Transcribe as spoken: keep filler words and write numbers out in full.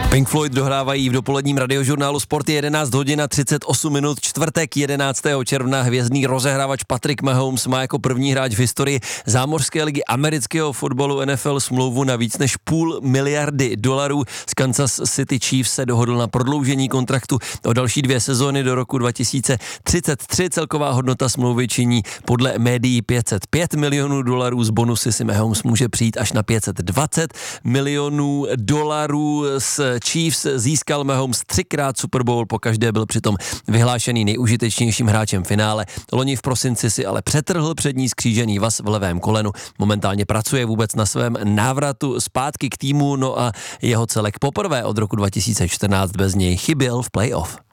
Pink Floyd dohrávají v dopoledním radiožurnálu Sport, je jedenáct hodin a třicet osm minut, čtvrtek jedenáctého června. Hvězdný rozehrávač Patrick Mahomes má jako první hráč v historii zámořské ligy amerického fotbalu N F L smlouvu na víc než půl miliardy dolarů. Z Kansas City Chiefs se dohodl na prodloužení kontraktu o další dvě sezóny do roku dva tisíce třicet tři. Celková hodnota smlouvy činí podle médií pět set pět milionů dolarů. Z bonusy si Mahomes může přijít až na pět set dvacet milionů dolarů. S Chiefs získal Mahomes třikrát Super Bowl, pokaždé byl přitom vyhlášený nejužitečnějším hráčem finále. Loni v prosinci si ale přetrhl přední skřížený vaz v levém kolenu. Momentálně pracuje vůbec na svém návratu zpátky k týmu, no a jeho celek poprvé od roku dva tisíce čtrnáct bez něj chyběl v playoff.